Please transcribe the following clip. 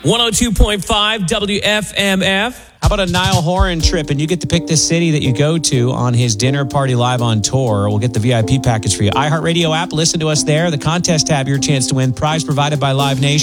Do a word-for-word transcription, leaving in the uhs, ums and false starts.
one oh two point five W F M F. How about a Niall Horan trip, and you get to pick the city that you go to on his Dinner Party Live on Tour. We'll get the V I P package for you. iHeartRadio app, listen to us there. The contest tab, your chance to win. Prize provided by Live Nation.